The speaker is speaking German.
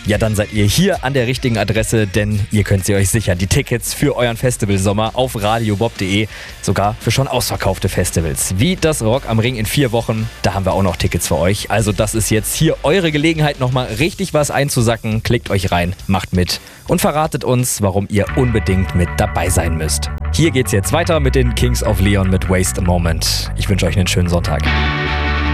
Ja, dann seid ihr hier an der richtigen Adresse, denn ihr könnt sie euch sichern. Die Tickets für euren Festivalsommer auf radiobob.de, sogar für schon ausverkaufte Festivals. Wie das Rock am Ring in 4 Wochen, da haben wir auch noch Tickets für euch. Also das ist jetzt hier eure Gelegenheit, nochmal richtig was einzusacken. Klickt euch rein, macht mit und verratet uns, warum ihr unbedingt mit dabei sein müsst. Hier geht's jetzt weiter mit den Kings of Leon mit Waste a Moment. Ich wünsche euch einen schönen Sonntag.